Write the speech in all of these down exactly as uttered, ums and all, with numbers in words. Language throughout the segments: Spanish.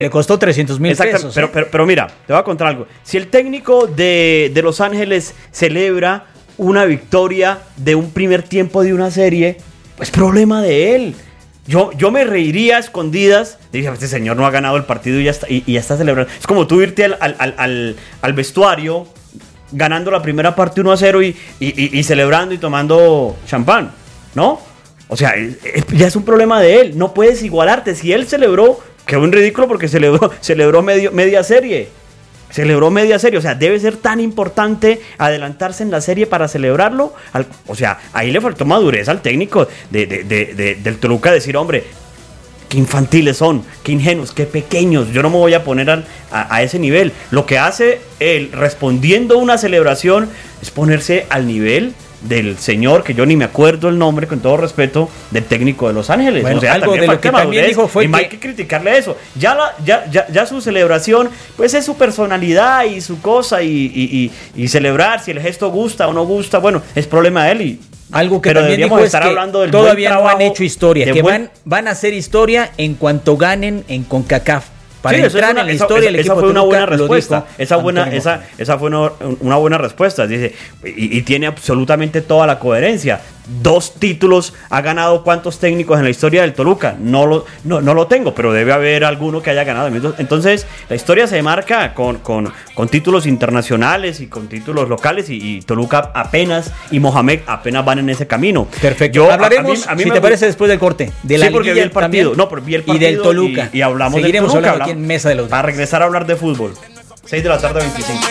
Le costó trescientos mil pesos. Pero, ¿eh? pero, pero mira, te voy a contar algo. Si el técnico de, de Los Ángeles celebra una victoria de un primer tiempo de una serie, pues problema de él. Yo, yo me reiría a escondidas. Dije, este señor no ha ganado el partido y ya está, y, y ya está celebrando. Es como tú irte al, al, al, al vestuario ganando la primera parte uno a cero y, y, y, y celebrando y tomando champán, ¿no? O sea, es, es, ya es un problema de él. No puedes igualarte. Si él celebró, quedó en ridículo porque celebró, celebró medio, media serie. Celebró media serie. O sea, debe ser tan importante adelantarse en la serie para celebrarlo. Al, o sea, ahí le faltó madurez al técnico de, de, de, de, del Toluca decir, hombre, qué infantiles son, qué ingenuos, qué pequeños. Yo no me voy a poner al, a, a ese nivel. Lo que hace él respondiendo una celebración es ponerse al nivel del señor, que yo ni me acuerdo el nombre, con todo respeto, del técnico de Los Ángeles. Bueno, o sea, algo de lo que también dijo fue y que... hay que criticarle eso. Ya, la, ya, ya, ya su celebración, pues es su personalidad y su cosa, y, y, y, y celebrar, si el gesto gusta o no gusta, bueno, es problema de él. Y algo que pero también dijo es que todavía no han hecho historia, que buen... van, van a hacer historia en cuanto ganen en CONCACAF. Para sí, entrar una, en la esa, historia, esa, el equipo esa fue una buena respuesta. Dijo, esa, buena, esa, esa fue una, una buena respuesta. Dice, y, y tiene absolutamente toda la coherencia. Dos títulos ha ganado cuántos técnicos en la historia del Toluca. No lo, no, no lo tengo, pero debe haber alguno que haya ganado. Entonces, la historia se marca con, con, con títulos internacionales y con títulos locales. Y, y Toluca apenas y Mohamed apenas van en ese camino. Perfecto. Yo, Hablaremos, a mí, a mí si me te parece, después del corte. De la sí, porque vi el partido. También, no, pero vi el partido y del Toluca. Y, y hablamos Seguiremos del Toluca. Hablando aquí en Mesa de los Para regresar a hablar de fútbol. seis de la tarde, veinticinco.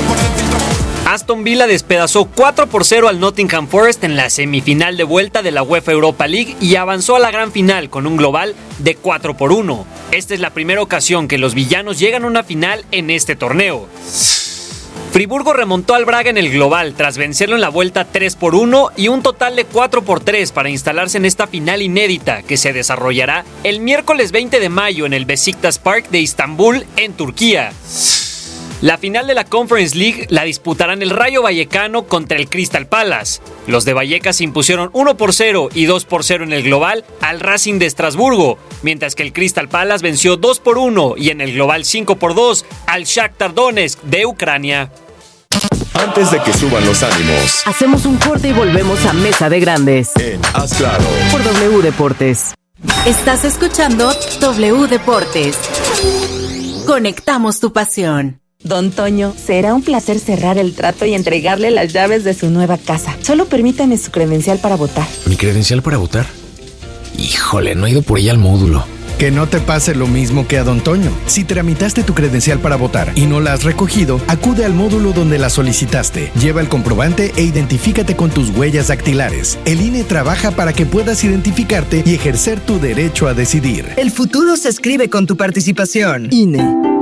Aston Villa despedazó cuatro por cero al Nottingham Forest en la semifinal de vuelta de la UEFA Europa League y avanzó a la gran final con un global de cuatro por uno. Esta es la primera ocasión que los villanos llegan a una final en este torneo. Friburgo remontó al Braga en el global tras vencerlo en la vuelta tres por uno y un total de cuatro por tres para instalarse en esta final inédita que se desarrollará el miércoles veinte de mayo en el Besiktas Park de Estambul, en Turquía. La final de la Conference League la disputarán el Rayo Vallecano contra el Crystal Palace. Los de Vallecas se impusieron uno por cero y dos por cero en el global al Racing de Estrasburgo, mientras que el Crystal Palace venció dos por uno y en el global cinco por dos al Shakhtar Donetsk de Ucrania. Antes de que suban los ánimos, hacemos un corte y volvemos a Mesa de Grandes en Haz Claro por W Deportes. Estás escuchando W Deportes. Conectamos tu pasión. Don Toño, será un placer cerrar el trato y entregarle las llaves de su nueva casa. Solo permítame su credencial para votar. ¿Mi credencial para votar? Híjole, no he ido por ella al módulo. Que no te pase lo mismo que a Don Toño. Si tramitaste tu credencial para votar y no la has recogido, acude al módulo donde la solicitaste. Lleva el comprobante e identifícate con tus huellas dactilares. El I N E trabaja para que puedas identificarte y ejercer tu derecho a decidir. El futuro se escribe con tu participación. I N E.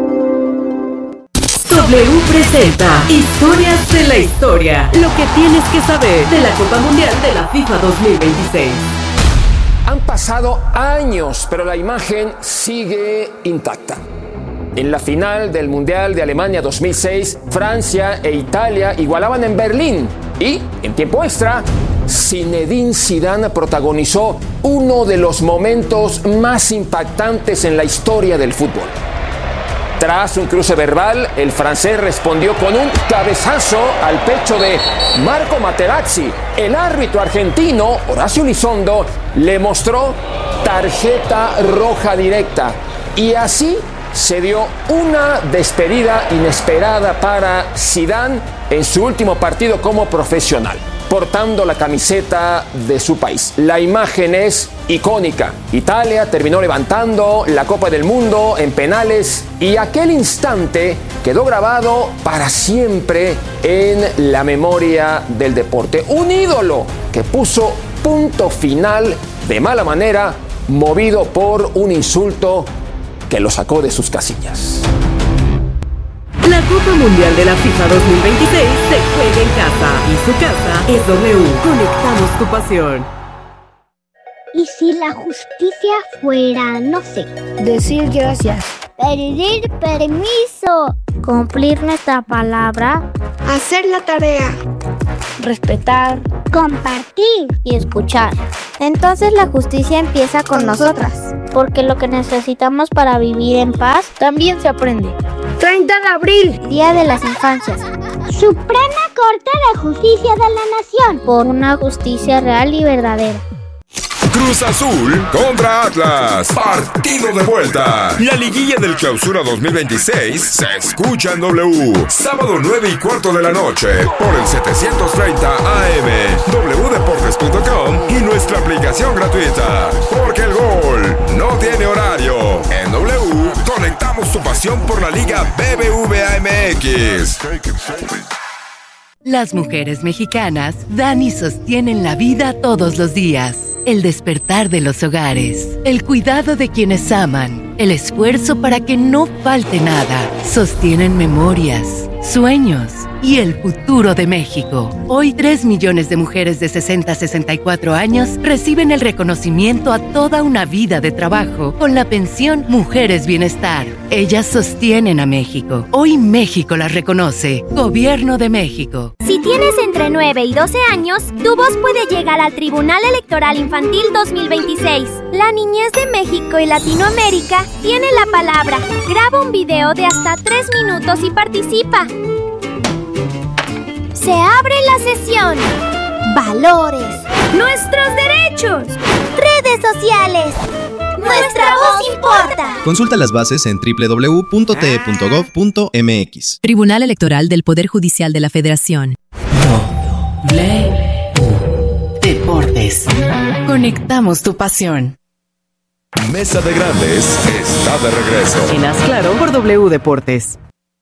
W presenta Historias de la Historia. Lo que tienes que saber de la Copa Mundial de la FIFA dos mil veintiséis. Han pasado años, pero la imagen sigue intacta. En la final del Mundial de Alemania dos mil seis, Francia e Italia igualaban en Berlín. Y, en tiempo extra, Zinedine Zidane protagonizó uno de los momentos más impactantes en la historia del fútbol. Tras un cruce verbal, el francés respondió con un cabezazo al pecho de Marco Materazzi. El árbitro argentino, Horacio Elizondo, le mostró tarjeta roja directa. Y así se dio una despedida inesperada para Zidane en su último partido como profesional, portando la camiseta de su país. La imagen es icónica. Italia terminó levantando la Copa del Mundo en penales y aquel instante quedó grabado para siempre en la memoria del deporte. Un ídolo que puso punto final de mala manera, movido por un insulto que lo sacó de sus casillas. La Copa Mundial de la FIFA dos mil veintiséis se juega en casa y su casa es W. Conectamos tu pasión. ¿Y si la justicia fuera, no sé, decir gracias, pedir permiso, cumplir nuestra palabra, hacer la tarea, respetar, compartir y escuchar? Entonces la justicia empieza con nosotras. porque lo que necesitamos para vivir en paz también se aprende. treinta de abril, Día de las Infancias. Suprema Corte de Justicia de la Nación. Por una justicia real y verdadera. Cruz Azul contra Atlas. Partido de vuelta. La liguilla del Clausura dos mil veintiséis se escucha en W. Sábado nueve y cuarto de la noche por el setecientos treinta A M, doble u deportes punto com y nuestra aplicación gratuita. Porque el gol no tiene horario. En W conectamos tu pasión por la Liga B B V A M X. Las mujeres mexicanas dan y sostienen la vida todos los días. El despertar de los hogares, el cuidado de quienes aman, el esfuerzo para que no falte nada. Sostienen memorias, sueños y el futuro de México. Hoy tres millones de mujeres de sesenta a sesenta y cuatro años reciben el reconocimiento a toda una vida de trabajo con la pensión Mujeres Bienestar. Ellas sostienen a México. Hoy México las reconoce. Gobierno de México. Si tienes entre nueve y doce años, tu voz puede llegar al Tribunal Electoral Infantil dos mil veintiséis. La niñez de México y Latinoamérica tiene la palabra. Graba un video de hasta tres minutos y participa. Se abre la sesión. Valores. Nuestros derechos. Redes sociales. Nuestra voz importa. Consulta las bases en doble u doble u doble u punto t e punto gov punto m x. Tribunal Electoral del Poder Judicial de la Federación. Deportes. Conectamos tu pasión. Mesa de Grandes está de regreso. En Haz Claro por W Deportes.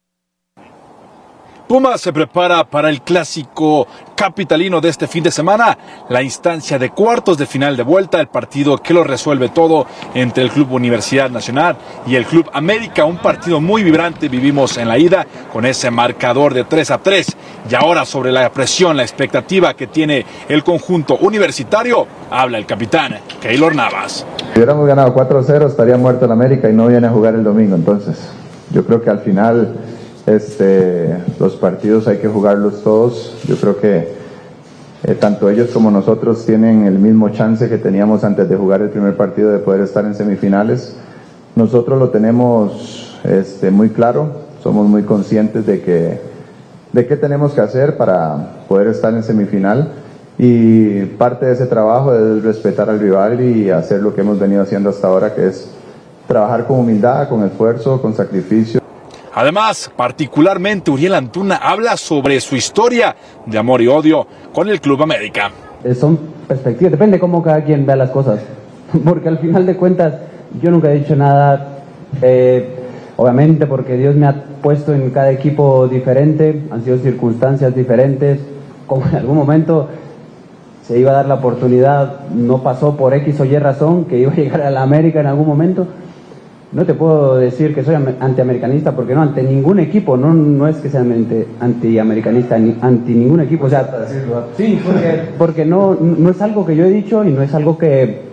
Pumas se prepara para el clásico capitalino de este fin de semana, la instancia de cuartos de final de vuelta, el partido que lo resuelve todo entre el Club Universidad Nacional y el Club América, un partido muy vibrante vivimos en la ida con ese marcador de tres a tres, y ahora sobre la presión, la expectativa que tiene el conjunto universitario, habla el capitán Keylor Navas. Si hubiéramos ganado cuatro a cero estaría muerto el América y no viene a jugar el domingo, entonces yo creo que al final Este, los partidos hay que jugarlos todos. Yo creo que eh, tanto ellos como nosotros tienen el mismo chance que teníamos antes de jugar el primer partido de poder estar en semifinales. Nosotros lo tenemos este, muy claro, somos muy conscientes de que de qué tenemos que hacer para poder estar en semifinal, y parte de ese trabajo es respetar al rival y hacer lo que hemos venido haciendo hasta ahora, que es trabajar con humildad, con esfuerzo, con sacrificio. Además, particularmente Uriel Antuna habla sobre su historia de amor y odio con el Club América. Son perspectivas, depende cómo cada quien vea las cosas, porque al final de cuentas yo nunca he dicho nada, eh, obviamente porque Dios me ha puesto en cada equipo diferente, han sido circunstancias diferentes, como en algún momento se iba a dar la oportunidad, no pasó por X o Y razón, que iba a llegar a la América en algún momento. No te puedo decir que soy antiamericanista, porque no, ante ningún equipo, no, no es que sea antiamericanista, ni anti ningún equipo, o sea, sí, porque, porque no, no es algo que yo he dicho y no es algo que,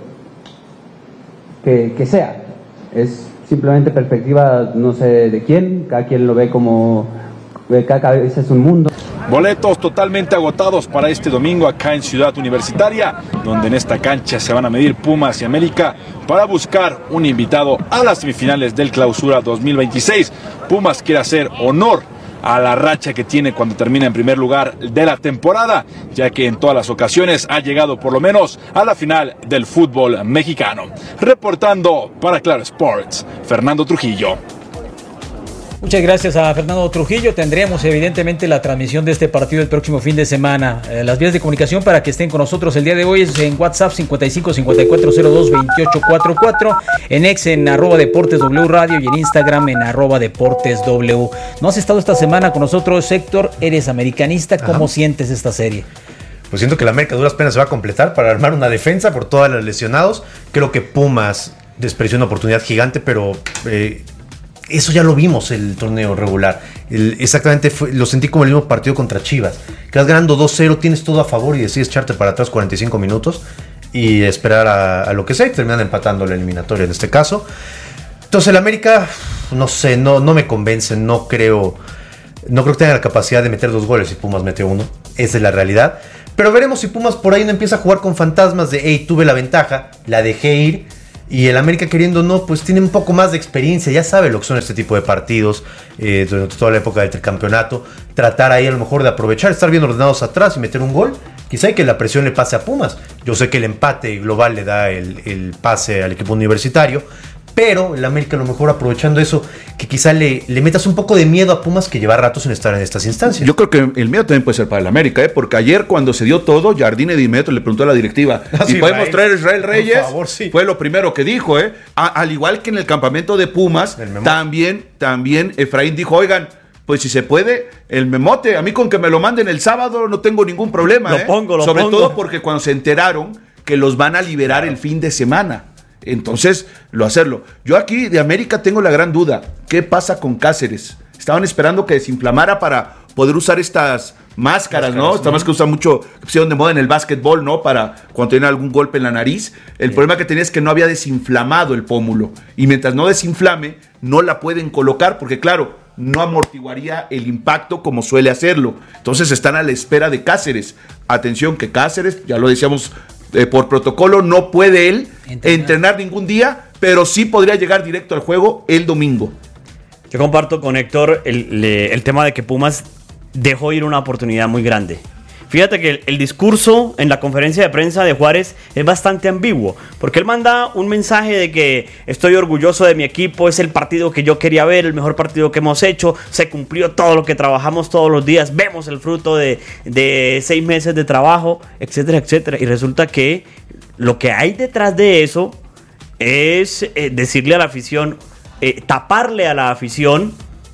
que, que sea, es simplemente perspectiva, no sé de quién, cada quien lo ve como, cada cabeza es un mundo. Boletos totalmente agotados para este domingo acá en Ciudad Universitaria, donde en esta cancha se van a medir Pumas y América para buscar un invitado a las semifinales del Clausura dos mil veintiséis. Pumas quiere hacer honor a la racha que tiene cuando termina en primer lugar de la temporada, ya que en todas las ocasiones ha llegado por lo menos a la final del fútbol mexicano. Reportando para Claro Sports, Fernando Trujillo. Muchas gracias a Fernando Trujillo. Tendremos evidentemente la transmisión de este partido el próximo fin de semana. Eh, las vías de comunicación para que estén con nosotros el día de hoy es en WhatsApp cincuenta y cinco cincuenta y cuatro cero dos veintiocho cuarenta y cuatro, en X en arroba Deportes W Radio y en Instagram en arroba Deportes W. ¿No has estado esta semana con nosotros, Héctor? Eres americanista. ¿Cómo Ajá. sientes esta serie? Pues siento que la América a duras penas se va a completar para armar una defensa por todos los lesionados. Creo que Pumas desperdició una oportunidad gigante, pero... Eh, eso ya lo vimos el torneo regular. El, exactamente fue, lo sentí como el mismo partido contra Chivas. Quedas ganando dos cero, tienes todo a favor y decides echarte para atrás cuarenta y cinco minutos y esperar a, a lo que sea y terminan empatando la eliminatoria en este caso. Entonces el América, no sé, no, no me convence, no creo, no creo que tenga la capacidad de meter dos goles y Pumas mete uno. Esa es la realidad. Pero veremos si Pumas por ahí no empieza a jugar con fantasmas de, hey, tuve la ventaja, la dejé ir. Y el América, queriendo o no, pues tiene un poco más de experiencia, ya sabe lo que son este tipo de partidos, eh, durante toda la época del tricampeonato, tratar ahí a lo mejor de aprovechar, estar bien ordenados atrás y meter un gol, quizá que la presión le pase a Pumas. Yo sé que el empate global le da el, el pase al equipo universitario, pero el América a lo mejor aprovechando eso, que quizá le, le metas un poco de miedo a Pumas, que lleva ratos en estar en estas instancias. Yo creo que el miedo también puede ser para el América, ¿eh? Porque ayer cuando se dio todo, Jardine de inmediato le preguntó a la directiva, Ah, ¿y sí, podemos Israel. traer a Israel Reyes? Por favor, sí. Fue lo primero que dijo, ¿eh? A, al igual que en el campamento de Pumas, también, también Efraín dijo, oigan, pues si se puede, el memote, a mí con que me lo manden el sábado no tengo ningún problema, Lo ¿eh? pongo, lo Sobre pongo. todo porque cuando se enteraron que los van a liberar el fin de semana. Entonces, lo hacerlo. Yo aquí de América tengo la gran duda. ¿Qué pasa con Cáceres? Estaban esperando que desinflamara para poder usar estas máscaras, ¿no? Esta máscara que usa mucho, que pusieron de moda en el básquetbol, ¿no? Para cuando tienen algún golpe en la nariz. El sí. problema que tenía es que no había desinflamado el pómulo. Y mientras no desinflame, no la pueden colocar porque, claro, no amortiguaría el impacto como suele hacerlo. Entonces están a la espera de Cáceres. Atención que Cáceres, ya lo decíamos, eh, por protocolo no puede él entrenar. entrenar ningún día, pero sí podría llegar directo al juego el domingo. Yo comparto con Héctor el, le, el tema de que Pumas dejó ir una oportunidad muy grande. Fíjate que el, el discurso en la conferencia de prensa de Juárez es bastante ambiguo, porque él manda un mensaje de que estoy orgulloso de mi equipo, es el partido que yo quería ver, el mejor partido que hemos hecho, se cumplió todo lo que trabajamos todos los días, vemos el fruto de, de seis meses de trabajo, etcétera, etcétera. Y resulta que lo que hay detrás de eso es eh, decirle a la afición, eh, taparle a la afición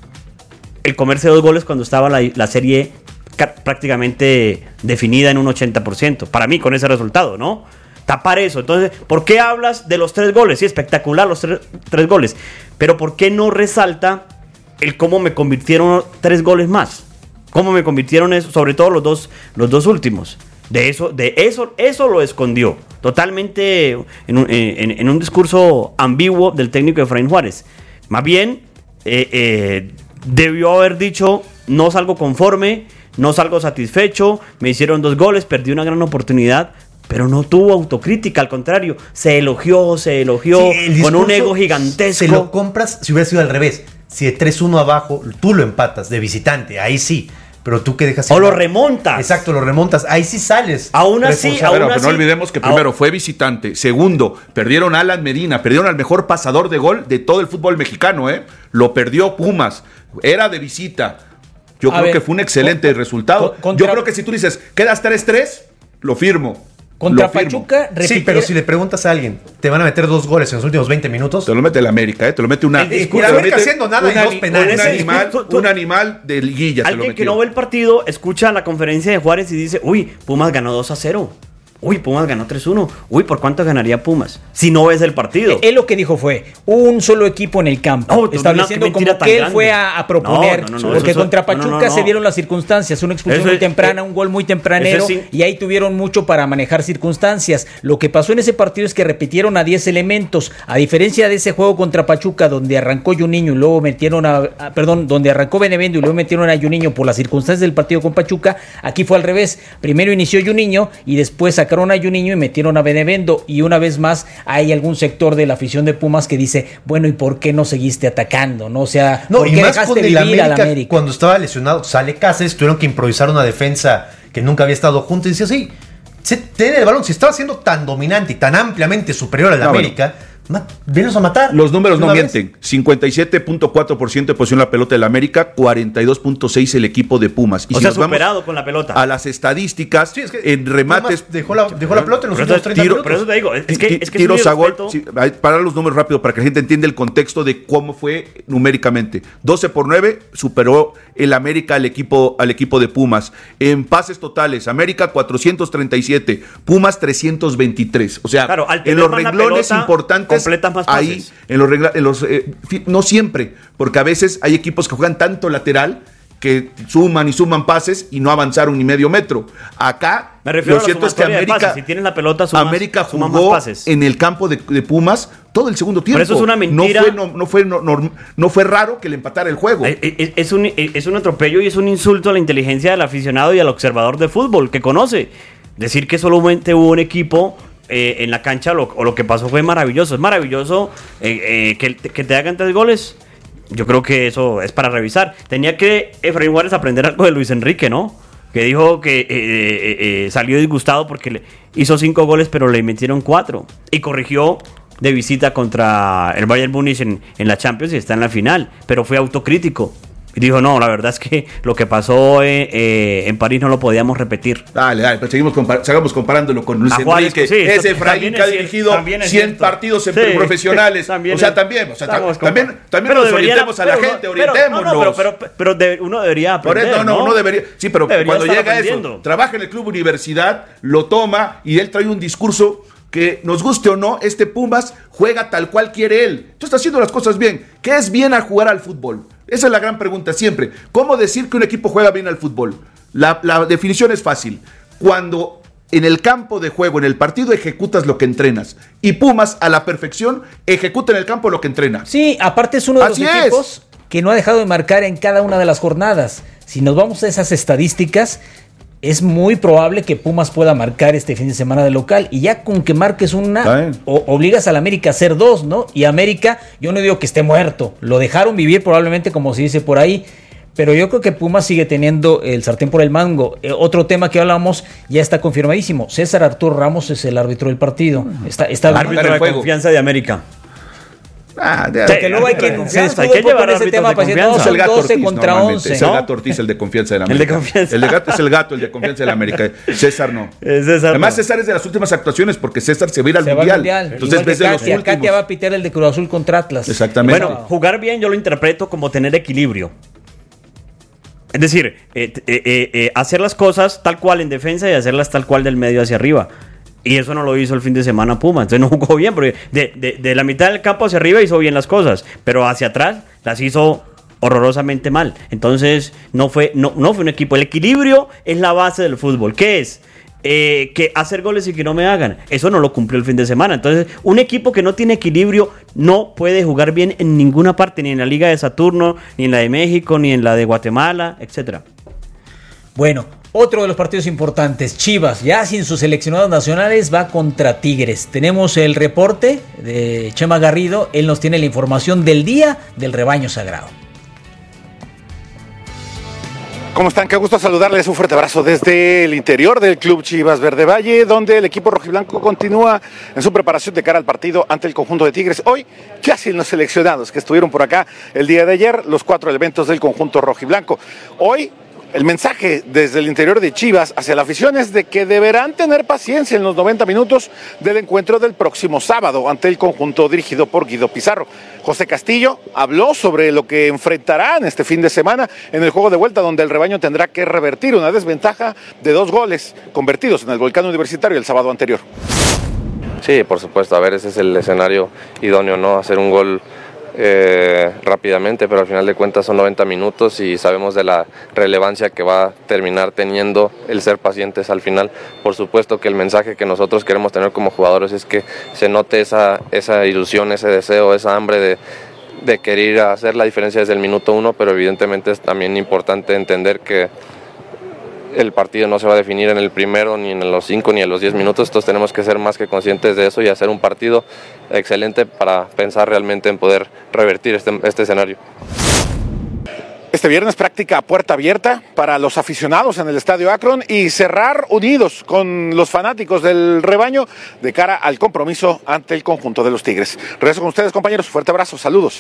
el comerse dos goles cuando estaba la, la serie prácticamente definida en un ochenta por ciento. Para mí, con ese resultado, ¿no? Tapar eso. Entonces, ¿por qué hablas de los tres goles? Sí, espectacular los tres, tres goles. Pero ¿por qué no resalta el cómo me convirtieron tres goles más? ¿Cómo me convirtieron eso? Sobre todo los dos, los dos últimos. De eso, de eso, eso lo escondió. Totalmente en un, en, en un discurso ambiguo del técnico Efraín Juárez. Más bien, eh, eh, debió haber dicho, no salgo conforme, no salgo satisfecho, me hicieron dos goles, perdí una gran oportunidad, pero no tuvo autocrítica, al contrario, se elogió, se elogió, sí, con un ego gigantesco. Se lo compras si hubiera sido al revés, si de tres uno abajo, tú lo empatas de visitante, ahí sí. Pero tú que dejas... O lo remontas. Exacto, lo remontas. Ahí sí sales. Aún así, aún pero, así. pero no olvidemos que primero fue visitante. Segundo, perdieron a Alan Medina. Perdieron al mejor pasador de gol de todo el fútbol mexicano, ¿eh? Lo perdió Pumas. Era de visita. Yo a creo ver, que fue un excelente con, resultado. Contra, Yo creo que si tú dices, quedas tres tres, lo firmo. Contra Pachuca, sí, pero si le preguntas a alguien, ¿te van a meter dos goles en los últimos veinte minutos? Te lo mete el América, ¿eh? Te lo mete una... El, el América haciendo nada y dos penales. Un animal, tú, tú, un animal de liguilla. Alguien que no ve el partido, escucha la conferencia de Juárez y dice, uy, Pumas ganó dos a cero. Uy, Pumas ganó tres uno. Uy, ¿por cuánto ganaría Pumas? Si no ves el partido. Él lo que dijo fue un solo equipo en el campo. No, estableciendo como que él grande. fue a, a proponer. No, no, no, porque contra Pachuca no, no, no. se dieron las circunstancias. Una expulsión eso muy temprana, es, un gol muy tempranero. Sí. Y ahí tuvieron mucho para manejar circunstancias. Lo que pasó en ese partido es que repitieron a diez elementos. A diferencia de ese juego contra Pachuca, donde arrancó Juninho y luego metieron a, a. Perdón, donde arrancó Benevendo y luego metieron a Juninho por las circunstancias del partido con Pachuca. Aquí fue al revés. Primero inició Juninho y después sacaron a Juninho y metieron a Benevendo, y una vez más hay algún sector de la afición de Pumas que dice, bueno, ¿y por qué no seguiste atacando? No, o sea, no, ¿por y qué más dejaste con el vivir América, a la América? Cuando estaba lesionado, sale Cáceres, tuvieron que improvisar una defensa que nunca había estado junta, y decía, sí, se tiene el balón, si estaba siendo tan dominante y tan ampliamente superior al no, América, bueno. Venlos a matar. Los números no mienten. Vez. cincuenta y siete punto cuatro por ciento de posición la pelota del América, cuarenta y dos punto seis por ciento el equipo de Pumas. Y o si sea, nos superado vamos con la pelota. A las estadísticas, sí, es que en remates. Dejó la, dejó la pelota en los últimos treinta tiro, minutos. Por eso te digo, es que, es que tiros es a gol. Sí, para los números rápido, para que la gente entienda el contexto de cómo fue numéricamente. doce por nueve superó el América al equipo, al equipo de Pumas. En pases totales, América cuatrocientos treinta y siete, Pumas trescientos veintitrés. O sea, claro, en los renglones importantes, más ahí en los, regla, en los eh, no siempre, porque a veces hay equipos que juegan tanto lateral que suman y suman pases y no avanzaron ni medio metro. Acá me refiero lo cierto es que América, si tienes la pelota, sumas, América jugó más pases. En el campo de, de Pumas todo el segundo tiempo. Pero eso es una mentira. No fue, no, no fue, no, no, no fue raro que le empatara el juego. Es, es, es, un, es un atropello y es un insulto a la inteligencia del aficionado y al observador de fútbol que conoce. Decir que solamente hubo un equipo eh, en la cancha lo, o lo que pasó fue maravilloso. Es maravilloso eh, eh, que, que te hagan tres goles. Yo creo que eso es para revisar. Tenía que Efraín Juárez aprender algo de Luis Enrique, ¿no? Que dijo que eh, eh, eh, salió disgustado porque le hizo cinco goles, pero le metieron cuatro. Y corrigió de visita contra el Bayern Múnich en, en la Champions y está en la final. Pero fue autocrítico. Y dijo, no, la verdad es que lo que pasó eh, eh, en París no lo podíamos repetir. Dale, dale, pero seguimos compar- sigamos comparándolo con Luis Enrique. Sí, ese Efraín que ha dirigido cien partidos en sí, profesionales. O sea, también, o sea, también, también, también nos orientemos a la pero, gente, orientémonos. No, no, pero, pero, pero de, uno debería aprender, Por eso, no, no, ¿no? no debería. Sí, pero debería cuando llega eso, trabaja en el Club Universidad, lo toma y él trae un discurso que, nos guste o no, este Pumas juega tal cual quiere él. Entonces está haciendo las cosas bien. ¿Qué es bien al jugar al fútbol? Esa es la gran pregunta siempre. ¿Cómo decir que un equipo juega bien al fútbol? La, la definición es fácil. Cuando en el campo de juego, en el partido, ejecutas lo que entrenas. Y Pumas, a la perfección, ejecuta en el campo lo que entrena. Sí, aparte es uno de Así los es. equipos que no ha dejado de marcar en cada una de las jornadas. Si nos vamos a esas estadísticas, es muy probable que Pumas pueda marcar este fin de semana de local. Y ya con que marques una, o, obligas al América a hacer dos, ¿no? Y América, yo no digo que esté muerto. Lo dejaron vivir probablemente, como se dice por ahí. Pero yo creo que Pumas sigue teniendo el sartén por el mango. Eh, otro tema que hablamos ya está confirmadísimo. César Arturo Ramos es el árbitro del partido. Está, está árbitro de confianza de América. Ah, de, Porque luego hay quien se escuda un poco en ese tema para decir, no, son doce contra once. Es el Gato Ortiz, el de confianza de la América. El de confianza. El de Gato es el Gato, el de confianza de la América. César no. César Además, no. César es de las últimas actuaciones porque César se va a ir al se mundial. Va al mundial. Entonces, ves de los últimos. Katia va a pitear el de Cruz Azul contra Atlas. Exactamente. Bueno, jugar bien yo lo interpreto como tener equilibrio. Es decir, eh, eh, eh, eh, hacer las cosas tal cual en defensa y hacerlas tal cual del medio hacia arriba. Y eso no lo hizo el fin de semana Puma. Entonces no jugó bien, porque de, de, de la mitad del campo hacia arriba hizo bien las cosas, pero hacia atrás las hizo horrorosamente mal. Entonces no fue, no, no fue un equipo. El equilibrio es la base del fútbol. ¿Qué es? Eh, que hacer goles y que no me hagan. Eso no lo cumplió el fin de semana. Entonces, un equipo que no tiene equilibrio no puede jugar bien en ninguna parte, ni en la Liga de Saturno, ni en la de México, ni en la de Guatemala, etcétera. Bueno, otro de los partidos importantes, Chivas, ya sin sus seleccionados nacionales, va contra Tigres. Tenemos el reporte de Chema Garrido, él nos tiene la información del día del rebaño sagrado. ¿Cómo están? Qué gusto saludarles, un fuerte abrazo desde el interior del Club Chivas Verde Valle, donde el equipo rojiblanco continúa en su preparación de cara al partido ante el conjunto de Tigres. Hoy, ya sin los seleccionados que estuvieron por acá el día de ayer, los cuatro elementos del conjunto rojiblanco. Hoy, el mensaje desde el interior de Chivas hacia la afición es de que deberán tener paciencia en los noventa minutos del encuentro del próximo sábado ante el conjunto dirigido por Guido Pizarro. José Castillo habló sobre lo que enfrentarán este fin de semana en el juego de vuelta, donde el rebaño tendrá que revertir una desventaja de dos goles convertidos en el Volcán Universitario el sábado anterior. Sí, por supuesto, a ver, ese es el escenario idóneo, ¿no? Hacer un gol Eh, rápidamente, pero al final de cuentas son noventa minutos y sabemos de la relevancia que va a terminar teniendo el ser pacientes al final. Por supuesto que el mensaje que nosotros queremos tener como jugadores es que se note esa, esa ilusión, ese deseo, esa hambre de, de querer hacer la diferencia desde el minuto uno, pero evidentemente es también importante entender que el partido no se va a definir en el primero, ni en los cinco, ni en los diez minutos. Entonces tenemos que ser más que conscientes de eso y hacer un partido excelente para pensar realmente en poder revertir este, este escenario. Este viernes práctica a puerta abierta para los aficionados en el Estadio Akron y cerrar unidos con los fanáticos del rebaño de cara al compromiso ante el conjunto de los Tigres. Regreso con ustedes, compañeros. Fuerte abrazo, saludos.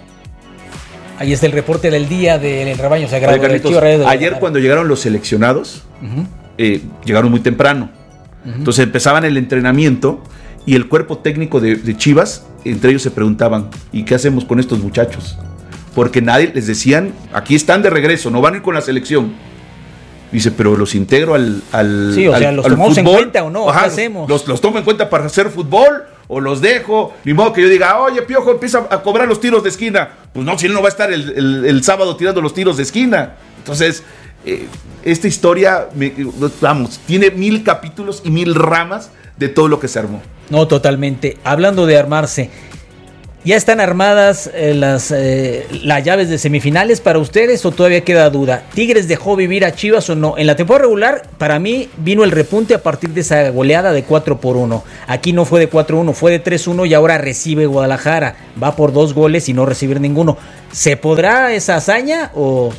Ahí está el reporte del día del rebaño sagrado. Oye, Carlitos, del Chivas, ayer cuando llegaron los seleccionados, uh-huh. eh, llegaron muy temprano. Uh-huh. Entonces empezaban el entrenamiento y el cuerpo técnico de, de Chivas, entre ellos se preguntaban, ¿y qué hacemos con estos muchachos? Porque nadie les decían, aquí están de regreso, no van a ir con la selección. Dice, pero los integro al, al Sí, o al, sea, ¿los al tomamos fútbol? en cuenta o no? Ajá, ¿Qué hacemos? Los, los tomo en cuenta para hacer fútbol o los dejo. Ni modo que yo diga, oye, Piojo, empieza a cobrar los tiros de esquina. Pues no, si él no va a estar el, el, el sábado tirando los tiros de esquina. Entonces, eh, esta historia, me, vamos, tiene mil capítulos y mil ramas de todo lo que se armó. No, totalmente. Hablando de armarse, ¿Ya están armadas eh, las, eh, las llaves de semifinales para ustedes o todavía queda duda? ¿Tigres dejó vivir a Chivas o no? En la temporada regular, para mí, vino el repunte a partir de esa goleada de cuatro por uno. Aquí no fue de cuatro uno, fue de tres uno y ahora recibe Guadalajara. Va por dos goles y no recibir ninguno. ¿Se podrá esa hazaña o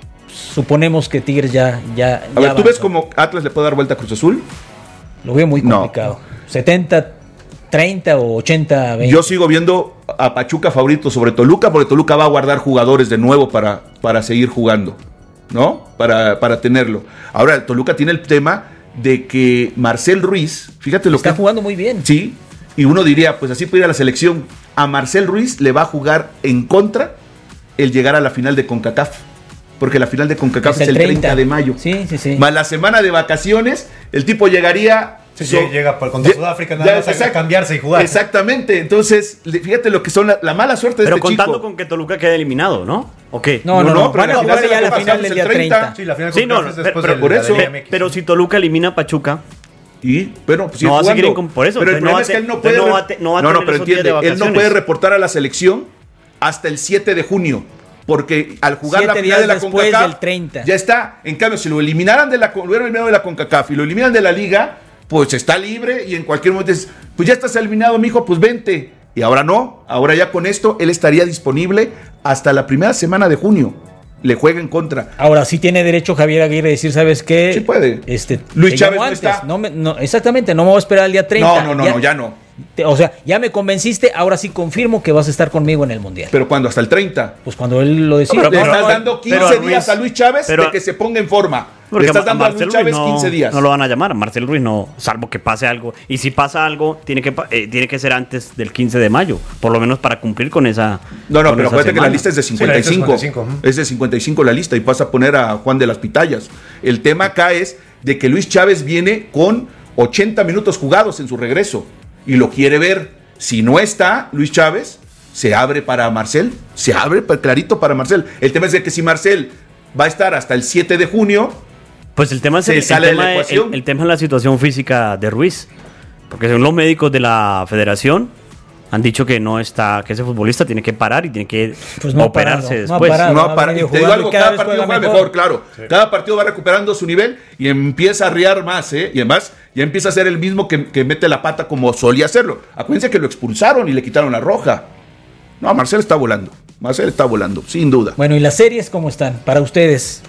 suponemos que Tigres ya... ya a ya ver, ¿tú ves cómo Atlas le puede dar vuelta a Cruz Azul? Lo veo muy complicado. No. setenta treinta o ochenta veinte. Yo sigo viendo a Pachuca favorito sobre Toluca, porque Toluca va a guardar jugadores de nuevo para, para seguir jugando, ¿no? Para, para tenerlo. Ahora, Toluca tiene el tema de que Marcel Ruiz, fíjate lo está que... Está jugando muy bien. Sí, y uno diría, pues así puede ir a la selección. A Marcel Ruiz le va a jugar en contra el llegar a la final de CONCACAF, porque la final de CONCACAF es, es el treinta. treinta de mayo. Sí, sí, sí. Más la semana de vacaciones, el tipo llegaría... Sí, so, llega por, contra Sudáfrica nada más exact, a cambiarse y jugar. Exactamente, entonces fíjate lo que son la, la mala suerte de pero este chico. Pero contando con que Toluca quede eliminado, ¿no? ¿O qué? No, no, no, no, pero van a jugar ya la final del día treinta. Sí, la final sí, no, es después pero, pero, por eso, pero, pero si Toluca elimina a Pachuca... Y, pero pues, no va a seguir en, por eso. Pero el problema es que él no puede... No, va, no, va no, no pero entiende, él no puede reportar a la selección hasta el siete de junio. Porque al jugar la final de la CONCACAF del treinta. Ya está. En cambio, si lo eliminaran de la, lo hubieran eliminado de la CONCACAF y lo eliminan de la Liga, pues está libre y en cualquier momento dices, pues ya estás eliminado, mijo, pues vente. Y ahora no, ahora ya con esto él estaría disponible hasta la primera semana de junio. Le juega en contra. Ahora sí tiene derecho Javier Aguirre a decir, ¿sabes qué? Sí puede. Este, Luis Chávez no está. No me, no, exactamente, no me voy a esperar al día treinta. No, no, no, ya, no, ya no. Te, o sea, ya me convenciste, ahora sí confirmo que vas a estar conmigo en el Mundial. ¿Pero cuándo? ¿Hasta el treinta? Pues cuando él lo decida. No, pero le estás dando quince a Luis, días a Luis Chávez pero, de que se ponga en forma. Le estás dando a, a Luis Chávez no, quince días. No lo van a llamar, Marcel Ruiz no, salvo que pase algo. Y si pasa algo, tiene que eh, tiene que ser antes del quince de mayo, por lo menos para cumplir con esa. No, no, pero acuérdate que la lista es de cincuenta y cinco. Sí, cincuenta y cinco. Es de cincuenta y cinco la lista y vas a poner a Juan de las Pitayas. El tema acá es de que Luis Chávez viene con ochenta minutos jugados en su regreso y lo quiere ver. Si no está Luis Chávez, se abre para Marcel, se abre clarito para Marcel. El tema es de que si Marcel va a estar hasta el siete de junio, pues el tema es el, el, tema, el, el tema es la situación física de Ruiz, porque según los médicos de la federación han dicho que no está, que ese futbolista tiene que parar y tiene que pues no operarse parado, después. No, parado, no ha parado. Y te digo algo, cada, cada partido juega mejor, mejor claro. Sí. Cada partido va recuperando su nivel y empieza a riar más, ¿eh? Y además ya empieza a ser el mismo que, que mete la pata como solía hacerlo. Acuérdense que lo expulsaron y le quitaron la roja. No, Marcel está volando. Marcel está volando, sin duda. Bueno, ¿y las series cómo están para ustedes?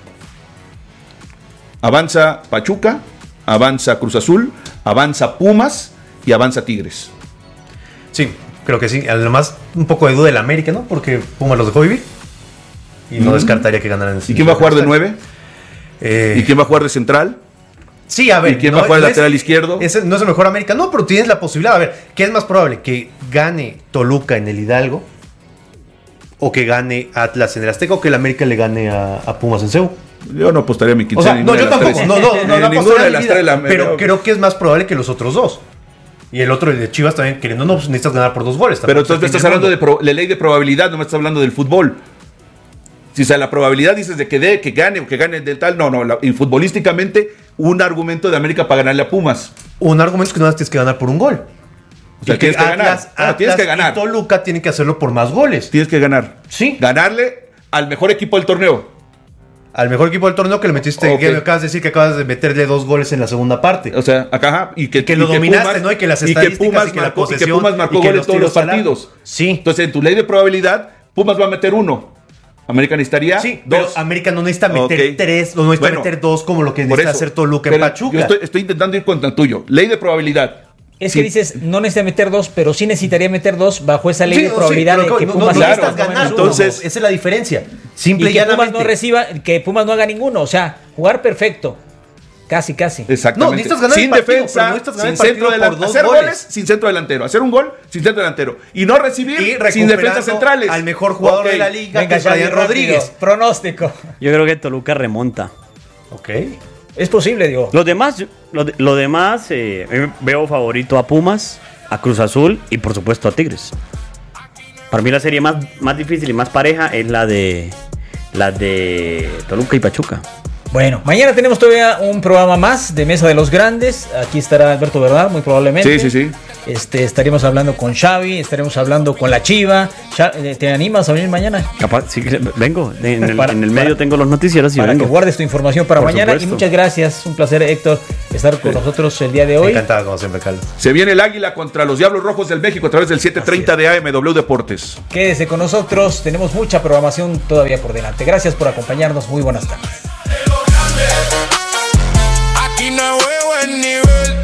Avanza Pachuca, avanza Cruz Azul, avanza Pumas y avanza Tigres. Sí, creo que sí. Además, un poco de duda del América, ¿no? Porque Pumas los dejó vivir y no mm. descartaría que ganaran. ¿Y quién va a jugar de nueve? Eh... ¿Y quién va a jugar de central? Sí, a ver. ¿Y quién no, va a jugar no lateral es, izquierdo? Ese no es el mejor América, no, pero tienes la posibilidad. A ver, ¿qué es más probable? ¿Que gane Toluca en el Hidalgo? ¿O que gane Atlas en el Azteca? ¿O que el América le gane a, a Pumas en Ceú? Yo no apostaría mi quincena. O sea, no, yo tampoco. Tres. No, no, no, no, no ninguna de las tres. La, pero creo que es más probable que los otros dos. Y el otro, el de Chivas, también queriendo, no, pues necesitas ganar por dos goles. Pero entonces me estás hablando de pro, la ley de probabilidad, no me estás hablando del fútbol. Si o sea, la probabilidad dices de que de, que gane o que gane del tal, no, no. La, y futbolísticamente, un argumento de América para ganarle a Pumas. Un argumento es que no tienes que ganar por un gol. O sea, tienes que, que ganar. Atlas, bueno, tienes que ganar. Y Toluca tiene que hacerlo por más goles. Tienes que ganar. Sí. Ganarle al mejor equipo del torneo. Al mejor equipo del torneo que le metiste, okay. Que me acabas de decir que acabas de meterle dos goles en la segunda parte. O sea, acá, y que, y que lo y dominaste, que Pumas, ¿no? Y que las estadísticas y que Pumas y que marcó, la y que Pumas marcó goles todos los partidos. Sí. Entonces, en tu ley de probabilidad, Pumas va a meter uno. América necesitaría sí, dos. Pero América no necesita meter okay. tres, no necesita bueno, meter dos como lo que necesita eso, hacer Toluca en Pachuca. Yo estoy, estoy intentando ir contra el tuyo. Ley de probabilidad. Es sí. que dices, no necesita meter dos, pero sí necesitaría meter dos bajo esa ley sí, de probabilidad sí, de que no, Pumas no, no claro, ganar, entonces uno, esa es la diferencia. Simple y que Pumas no reciba, que Pumas no haga ninguno, o sea, jugar perfecto. Casi, casi. Exactamente. No, necesitas ganar sin el partido, defensa, no necesitas ganar sin el centro delantero, hacer goles. goles sin centro delantero, hacer un gol sin centro delantero y no recibir y sin defensas centrales. Al mejor jugador okay. de la liga, venga, que es Brian Rodríguez. Pronóstico. Yo creo que Toluca remonta. Ok. Es posible, digo. Los demás, lo, lo demás eh, veo favorito a Pumas, a Cruz Azul y por supuesto a Tigres. Para mí la serie más, más difícil y más pareja es la de la de Toluca y Pachuca. Bueno, mañana tenemos todavía un programa más de Mesa de los Grandes. Aquí estará Alberto Bernal, muy probablemente. Sí, sí, sí. Este, estaremos hablando con Xavi, estaremos hablando con la Chiva. ¿Te animas a venir mañana? Capaz, sí, vengo. En el, para, en el medio para, tengo los noticieros y para vengo. que guardes tu información para Por mañana. supuesto. Y muchas gracias. Un placer, Héctor, estar con sí. nosotros el día de hoy. Encantado, como siempre, Carlos. Se viene el Águila contra los Diablos Rojos del México a través del siete treinta de A M W Deportes. Quédese con nosotros. Tenemos mucha programación todavía por delante. Gracias por acompañarnos. Muy buenas tardes. Aquí no huevo en nivel.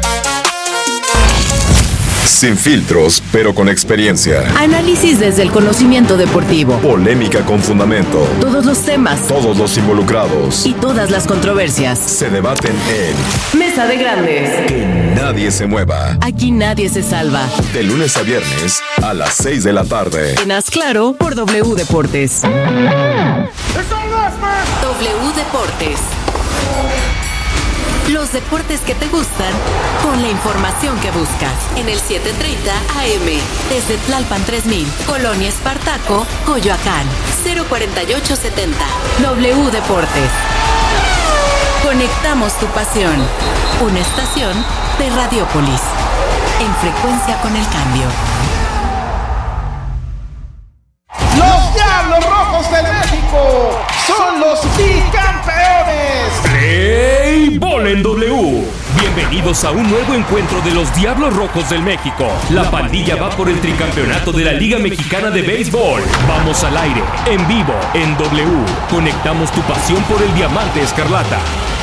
Sin filtros, pero con experiencia. Análisis desde el conocimiento deportivo. Polémica con fundamento. Todos los temas. Todos los involucrados. Y todas las controversias. Se debaten en Mesa de Grandes. Que nadie se mueva. Aquí nadie se salva. De lunes a viernes a las seis de la tarde. En Haz Claro por W Deportes. W Deportes. Los deportes que te gustan, con la información que buscas. En el siete treinta A M, desde Tlalpan tres mil, Colonia Espartaco, Coyoacán, cero cuarenta y ocho setenta. W Deportes. Conectamos tu pasión. Una estación de Radiopolis. En frecuencia con el cambio. Los Diablos Rojos de México son los bicampeones. Play Ball en W. Bienvenidos a un nuevo encuentro de los Diablos Rojos del México. La pandilla va por el tricampeonato de la Liga Mexicana de Béisbol. Vamos al aire, en vivo, en W. Conectamos tu pasión por el diamante escarlata.